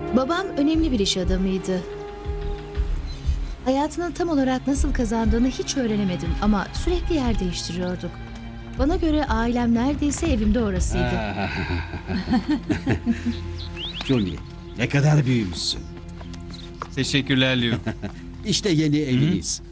Babam önemli bir iş adamıydı. Hayatını tam olarak nasıl kazandığını hiç öğrenemedim ama sürekli yer değiştiriyorduk. Bana göre ailem neredeyse evimde orasıydı. Johnny, ne kadar büyümüşsün. Teşekkürler Leo. İşte yeni eviniz.